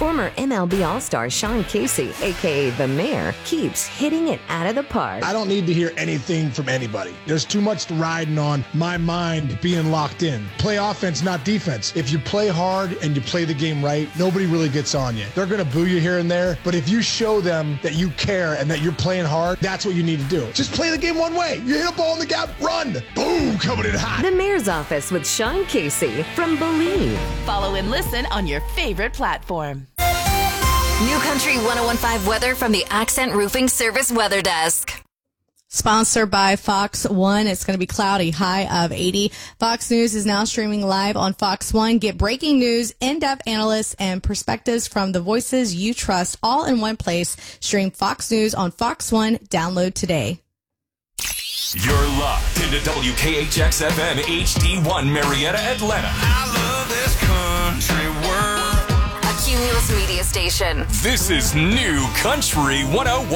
Former MLB All-Star Sean Casey, a.k.a. The Mayor, keeps hitting it out of the park. I don't need to hear anything from anybody. There's too much riding on my mind being locked in. Play offense, not defense. If you play hard and you play the game right, nobody really gets on you. They're going to boo you here and there, but if you show them that you care and that you're playing hard, that's what you need to do. Just play the game one way. You hit a ball in the gap, run. Boom, coming in hot. The Mayor's Office with Sean Casey from Believe. Follow and listen on your favorite platform. New Country 101.5 weather from the Accent Roofing Service Weather Desk. Sponsored by Fox One. It's going to be cloudy, high of 80. Fox News is now streaming live on Fox One. Get breaking news, in-depth analysts, and perspectives from the voices you trust all in one place. Stream Fox News on Fox One. Download today. You're locked into WKHX FM HD1 Marietta, Atlanta. I love this country world. A Cumulus Media Station. This is New Country 101.